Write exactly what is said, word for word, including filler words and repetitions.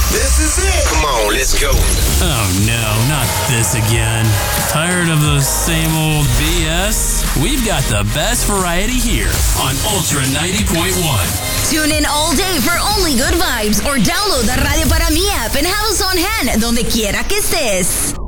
This is it. Come on, let's go. Oh no, not this again. Tired of the same old B S? We've got the best variety here on Ultra ninety point one. Tune in all day for only good vibes or download the Radio Para Mi app and have us on hand donde quiera que estés.